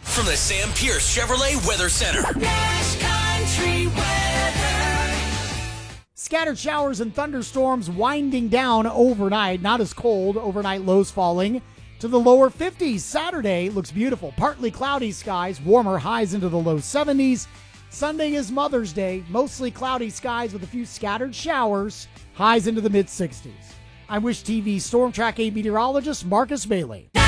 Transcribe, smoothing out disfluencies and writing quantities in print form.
From the Sam Pierce Chevrolet Weather Center. Nash Country Weather. Scattered showers and thunderstorms winding down overnight. Not as cold. Overnight lows falling to the lower 50s. Saturday looks beautiful. Partly cloudy skies. Warmer highs into the low 70s. Sunday is Mother's Day. Mostly cloudy skies with a few scattered showers. Highs into the mid 60s. I'm Wish TV Storm Track 8 meteorologist Marcus Bailey.